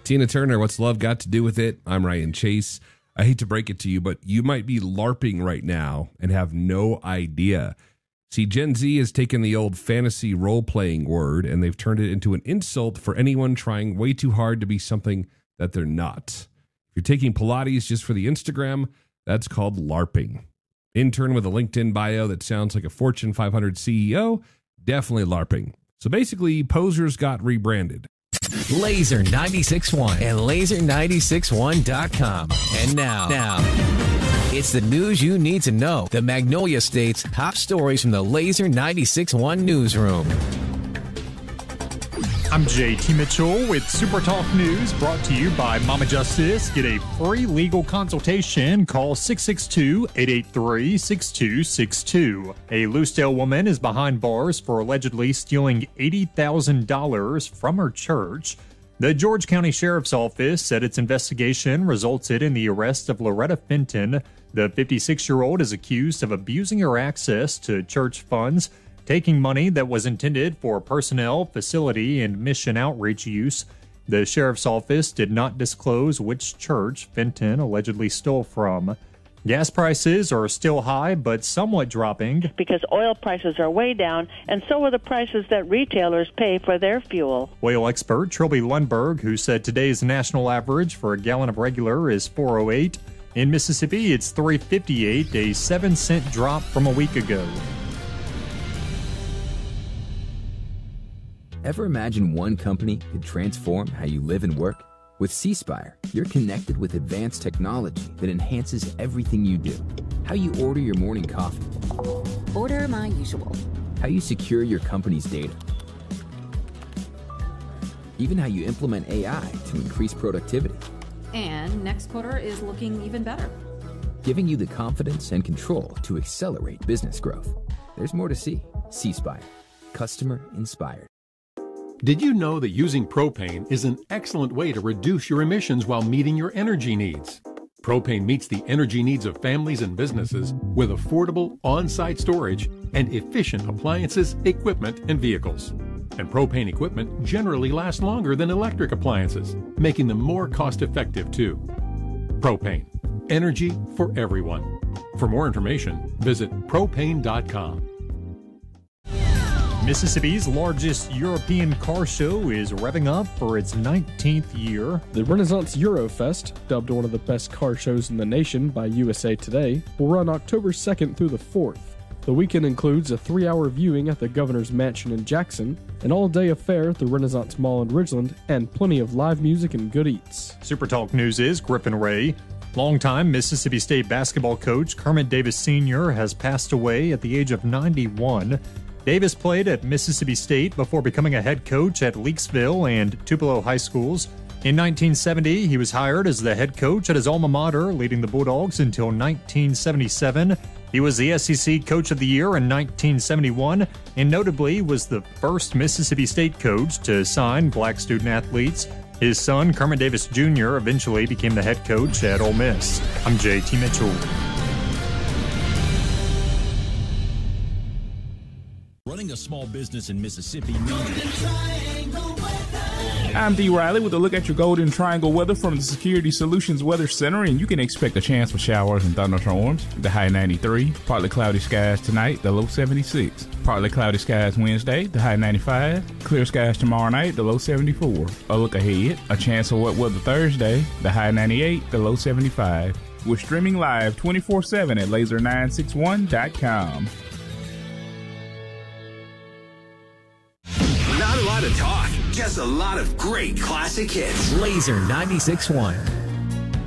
Tina Turner, What's Love Got to Do with It? I'm Ryan Chase. I hate to break it to you, but you might be LARPing right now and have no idea. See, Gen Z has taken the old fantasy role-playing word and they've turned it into an insult for anyone trying way too hard to be something that they're not. If you're taking Pilates just for the Instagram, that's called LARPing. Intern with a LinkedIn bio that sounds like a Fortune 500 CEO, definitely LARPing. So basically, posers got rebranded. Laser 96.1 and laser961.com. And now, it's the news you need to know. The Magnolia State's top stories from the Laser 96.1 newsroom. I'm JT Mitchell with Super Talk News, brought to you by Mama Justice. Get a free legal consultation. Call 662-883-6262. A Lucedale woman is behind bars for allegedly stealing $80,000 from her church. The George County Sheriff's Office said its investigation resulted in the arrest of Loretta Fenton. The 56-year-old is accused of abusing her access to church funds, taking money that was intended for personnel, facility, and mission outreach use. The sheriff's office did not disclose which church Fenton allegedly stole from. Gas prices are still high, but somewhat dropping. Because oil prices are way down, and so are the prices that retailers pay for their fuel. Oil expert Trilby Lundberg, who said today's national average for a gallon of regular is $4.08. In Mississippi, it's $3.58, a 7-cent drop from a week ago. Ever imagine one company could transform how you live and work? With C-Spire, you're connected with advanced technology that enhances everything you do. How you order your morning coffee. Order my usual. How you secure your company's data. Even how you implement AI to increase productivity. And next quarter is looking even better. Giving you the confidence and control to accelerate business growth. There's more to see. C-Spire. Customer inspired. Did you know that using propane is an excellent way to reduce your emissions while meeting your energy needs? Propane meets the energy needs of families and businesses with affordable on-site storage and efficient appliances, equipment, and vehicles. And propane equipment generally lasts longer than electric appliances, making them more cost-effective too. Propane. Energy for everyone. For more information, visit propane.com. Mississippi's largest European car show is revving up for its 19th year. The Renaissance Eurofest, dubbed one of the best car shows in the nation by USA Today, will run October 2nd through the 4th. The weekend includes a 3-hour viewing at the Governor's Mansion in Jackson, an all-day affair at the Renaissance Mall in Ridgeland, and plenty of live music and good eats. Super Talk News is Griffin Ray. Longtime Mississippi State basketball coach Kermit Davis Sr. has passed away at the age of 91. Davis played at Mississippi State before becoming a head coach at Leakesville and Tupelo High Schools. In 1970, he was hired as the head coach at his alma mater, leading the Bulldogs until 1977. He was the SEC Coach of the Year in 1971, and notably was the first Mississippi State coach to sign black student athletes. His son, Kermit Davis Jr., eventually became the head coach at Ole Miss. I'm JT Mitchell. Running a small business in Mississippi means... I'm D. Riley with a look at your Golden Triangle weather from the Security Solutions Weather Center, and you can expect a chance for showers and thunderstorms. The high 93, partly cloudy skies tonight, the low 76. Partly cloudy skies Wednesday, the high 95. Clear skies tomorrow night, the low 74. A look ahead, a chance for wet weather Thursday, the high 98, the low 75. We're streaming live 24/7 at laser961.com. Not a lot of talk, just a lot of great classic hits. Laser 96.1.